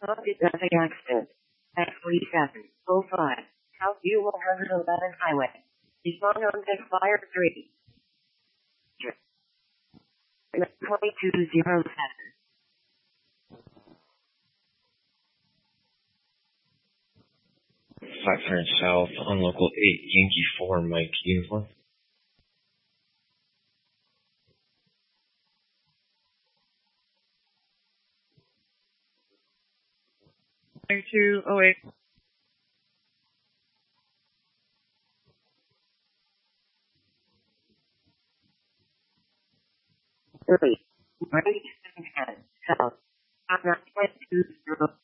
Traffic accident at 3705 South U 111 Highway. Respond on Fire 3. 2207. Five South on local 8 Yankee 4 Mike Uniform. Two oh eight. Right. 10 South. 2207.